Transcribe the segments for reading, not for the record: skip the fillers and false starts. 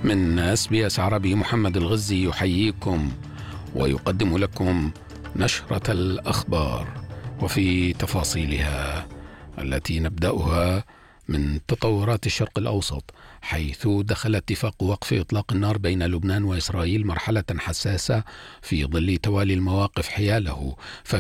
من SBS عربي محمد الغزي يحييكم ويقدم لكم نشرة الأخبار، وفي تفاصيلها التي نبدأها من تطورات الشرق الأوسط، حيث دخل اتفاق وقف إطلاق النار بين لبنان وإسرائيل مرحلة حساسة في ظل توالي المواقف حياله.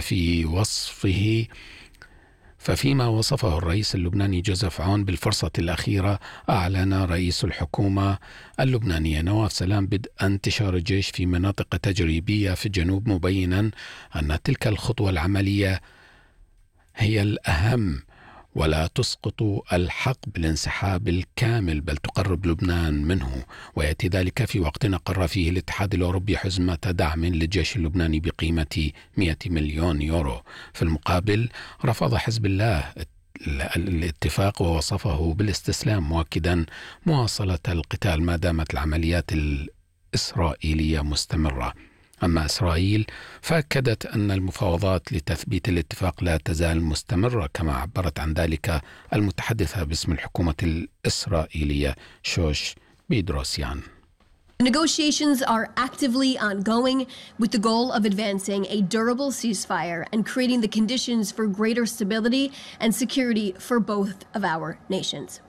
ففيما وصفه الرئيس اللبناني جوزيف عون بالفرصة الأخيرة، أعلن رئيس الحكومة اللبنانية نواف سلام بدء انتشار الجيش في مناطق تجريبية في الجنوب، مبينا أن تلك الخطوة العملية هي الأهم ولا تسقط الحق بالانسحاب الكامل، بل تقرب لبنان منه. ويأتي ذلك في وقت أقر فيه الاتحاد الأوروبي حزمة دعم للجيش اللبناني بقيمة 100 مليون يورو. في المقابل رفض حزب الله الاتفاق ووصفه بالاستسلام، مؤكدا مواصلة القتال ما دامت العمليات الإسرائيلية مستمرة. أما إسرائيل فأكدت أن المفاوضات لتثبيت الاتفاق لا تزال مستمرة، كما عبرت عن ذلك المتحدثة باسم الحكومة الإسرائيلية شوش بيدروسيان. Negotiations are actively ongoing with the goal of advancing a durable ceasefire and creating the conditions for greater stability and security for both of our nations.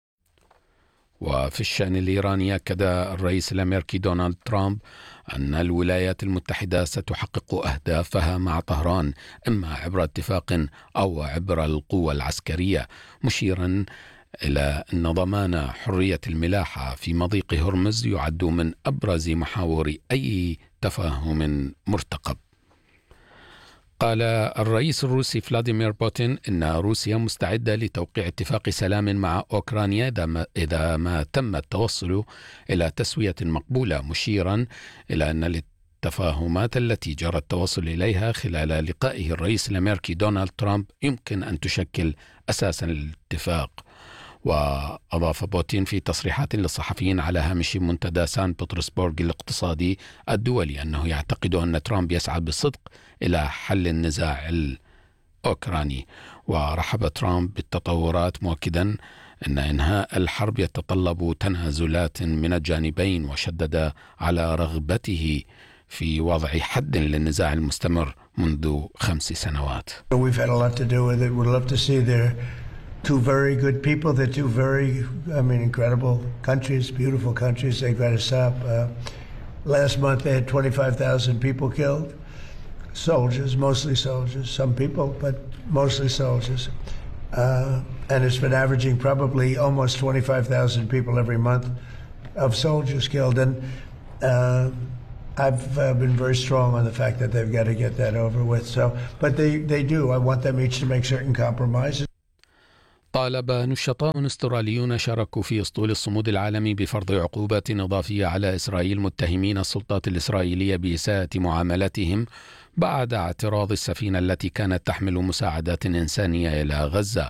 وفي الشأن الإيراني، أكد الرئيس الأمريكي دونالد ترامب أن الولايات المتحدة ستحقق أهدافها مع طهران، إما عبر اتفاق أو عبر القوة العسكرية، مشيرا إلى أن ضمان حرية الملاحة في مضيق هرمز يعد من أبرز محاور أي تفاهم مرتقب. قال الرئيس الروسي فلاديمير بوتين إن روسيا مستعدة لتوقيع اتفاق سلام مع أوكرانيا إذا ما تم التوصل إلى تسوية مقبولة، مشيرا إلى أن التفاهمات التي جرى التوصل إليها خلال لقائه الرئيس الأمريكي دونالد ترامب يمكن أن تشكل أساسا للاتفاق. وأضاف بوتين في تصريحات للصحفيين على هامش منتدى سان بطرسبورغ الاقتصادي الدولي أنه يعتقد أن ترامب يسعى بصدق إلى حل النزاع الأوكراني. ورحب ترامب بالتطورات، مؤكدا أن إنهاء الحرب يتطلب تنازلات من الجانبين، وشدد على رغبته في وضع حد للنزاع المستمر منذ 5 سنوات. We've had a lot to do with it. We'd love to see their two very good people. They're two very, incredible countries, beautiful countries. They've got to stop. Last month they had 25,000 people killed. Soldiers, mostly soldiers. Some people, but mostly soldiers. And it's been averaging probably almost 25,000 people every month of soldiers killed. And I've been very strong on the fact that they've got to get that over with. But they do. I want them each to make certain compromises. طالب نشطاء استراليون شاركوا في اسطول الصمود العالمي بفرض عقوبات إضافية على إسرائيل، متهمين السلطات الإسرائيلية بإساءة معاملتهم بعد اعتراض السفينة التي كانت تحمل مساعدات إنسانية إلى غزة.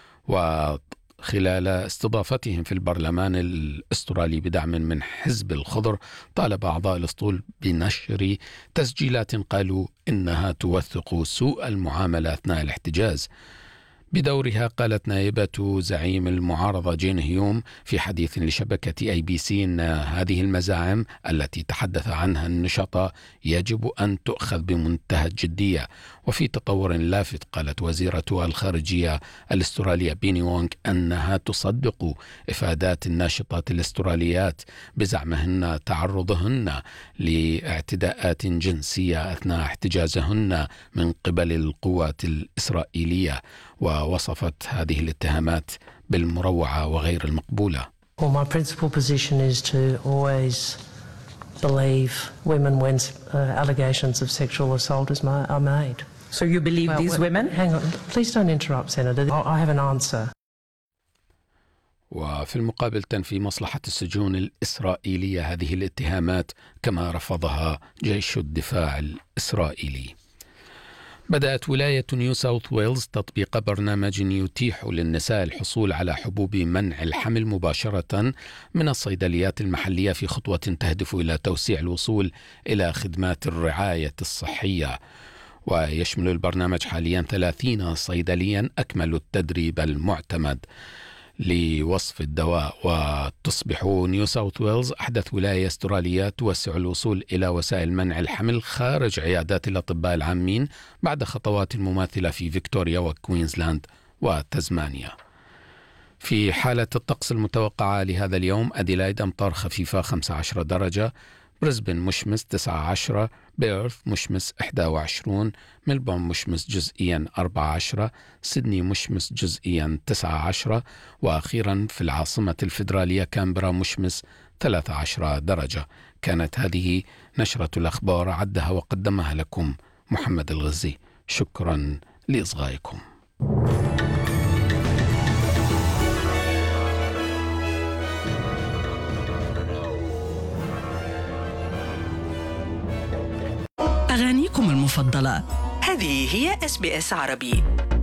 وخلال استضافتهم في البرلمان الأسترالي بدعم من حزب الخضر، طالب أعضاء الاسطول بنشر تسجيلات قالوا إنها توثق سوء المعاملة أثناء الاحتجاز. بدورها قالت نائبة زعيم المعارضة جين هيوم في حديث لشبكة ABC أن هذه المزاعم التي تحدث عنها النشطاء يجب أن تؤخذ بمنتهى الجدية. وفي تطور لافت، قالت وزيرة الخارجية الأسترالية بيني وونغ أنها تصدق إفادات الناشطات الأستراليات بزعمهن تعرضهن لاعتداءات جنسية أثناء احتجازهن من قبل القوات الإسرائيلية، ووصفت هذه الاتهامات بالمروعة وغير المقبولة. Well, my principal position is to always believe women when allegations of sexual assault are made. So you believe these women? Hang on, please don't interrupt, Senator. I have an answer. وفي المقابل تنفي مصلحة السجون الإسرائيلية هذه الاتهامات، كما رفضها جيش الدفاع الإسرائيلي. بدأت ولاية نيو ساوث ويلز تطبيق برنامج يتيح للنساء الحصول على حبوب منع الحمل مباشرة من الصيدليات المحلية، في خطوة تهدف إلى توسيع الوصول إلى خدمات الرعاية الصحية. ويشمل البرنامج حاليا 30 صيدليا أكملوا التدريب المعتمد. لوصف الدواء. وتصبح نيو ساوث ويلز أحدث ولاية استرالية توسع الوصول إلى وسائل منع الحمل خارج عيادات الأطباء العامين بعد خطوات مماثلة في فيكتوريا وكوينزلاند وتزمانيا. في حالة الطقس المتوقعة لهذا اليوم: أديلايد أمطار خفيفة 15 درجة، بريسبن مشمس 19، بيرث مشمس 21، ملبورن مشمس جزئيا 14، سيدني مشمس جزئيا 19، وأخيرا في العاصمة الفيدرالية كامبرا مشمس 13 درجة. كانت هذه نشرة الأخبار، عدها وقدمها لكم محمد الغزي. شكرا لإصغائكم. أغانيكم المفضلة، هذه هي SBS عربي.